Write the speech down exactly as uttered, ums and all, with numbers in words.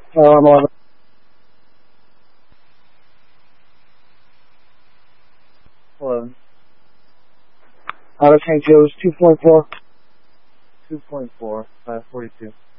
Um, eleven. eleven. Out of tank Joe's two point four. two point four, five forty-two.